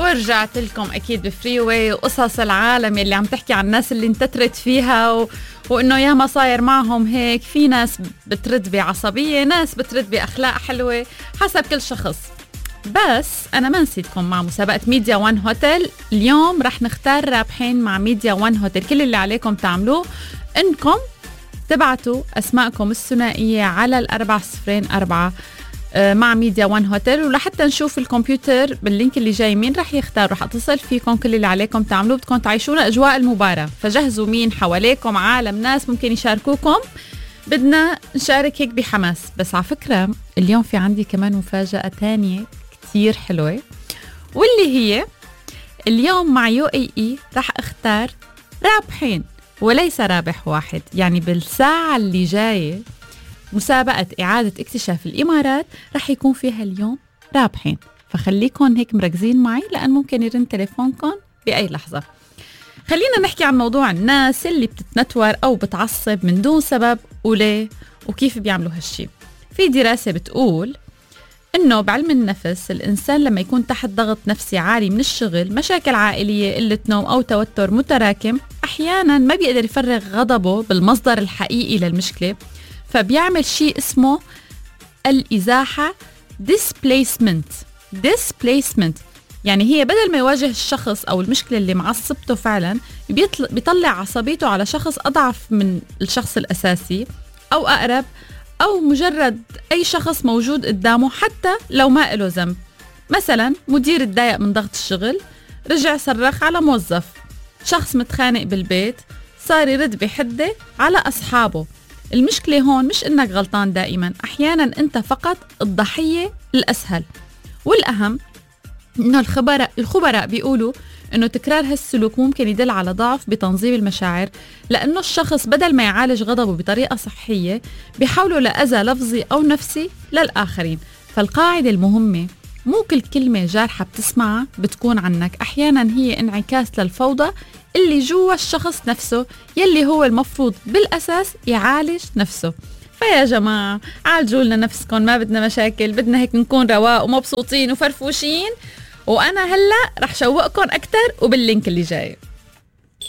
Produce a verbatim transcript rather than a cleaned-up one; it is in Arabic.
ورجعت لكم أكيد بفري واي وقصص العالم اللي عم تحكي عن الناس اللي انتترت فيها و... وإنه ياما صاير معهم هيك. في ناس بترد بعصبية، ناس بترد بأخلاق حلوة، حسب كل شخص. بس أنا ما نسيتكم مع مسابقة ميديا وان هوتيل. اليوم رح نختار رابحين مع ميديا وان هوتيل. كل اللي عليكم تعملوه إنكم تبعتوا أسماءكم الثنائية على الأربع صفرين أربعة مع ميديا وان هوتيل، ولحتى نشوف الكمبيوتر باللينك اللي جاي مين رح يختار. رح اتصل فيكم. كل اللي عليكم تعملوه بدكم تعيشونا أجواء المباراة، فجهزوا مين حواليكم، عالم ناس ممكن يشاركوكم. بدنا نشارك هيك بحماس. بس على فكرة اليوم في عندي كمان مفاجأة تانية كتير حلوة، واللي هي اليوم مع يو اي اي رح اختار رابحين وليس رابح واحد. يعني بالساعة اللي جاية مسابقة إعادة اكتشاف الإمارات رح يكون فيها اليوم رابحين، فخليكم هيك مركزين معي لأن ممكن يرن تليفونكم بأي لحظة. خلينا نحكي عن موضوع الناس اللي بتتنتور أو بتعصب من دون سبب، وليه وكيف بيعملوا هالشي. في دراسة بتقول إنه بعلم النفس الإنسان لما يكون تحت ضغط نفسي عالي من الشغل، مشاكل عائلية، قلة نوم أو توتر متراكم، أحيانا ما بيقدر يفرغ غضبه بالمصدر الحقيقي للمشكلة، فبيعمل شيء اسمه الإزاحة displacement. displacement يعني هي بدل ما يواجه الشخص أو المشكلة اللي معصبته فعلا، بيطلع عصبيته على شخص أضعف من الشخص الأساسي أو أقرب، أو مجرد أي شخص موجود قدامه حتى لو ما إله ذنب. مثلا مدير اتضايق من ضغط الشغل، رجع صرخ على موظف. شخص متخانق بالبيت، صار يرد بحدة على أصحابه. المشكلة هون مش إنك غلطان دائما، أحيانا أنت فقط الضحية الأسهل. والأهم إنه الخبراء الخبراء بيقولوا إنه تكرار هالسلوك ممكن يدل على ضعف بتنظيم المشاعر، لأنه الشخص بدل ما يعالج غضبه بطريقة صحية بيحاولوا لأذى لفظي أو نفسي للآخرين. فالقاعدة المهمة، مو كل كلمة جارحة بتسمعها بتكون عنك، أحيانا هي انعكاس للفوضى اللي جوا الشخص نفسه، يلي هو المفروض بالأساس يعالج نفسه. فيا جماعة عالجوا لنا نفسكم، ما بدنا مشاكل، بدنا هيك نكون رواق ومبسوطين وفرفوشين. وأنا هلأ رح شوقكم أكتر وباللينك اللي جاي.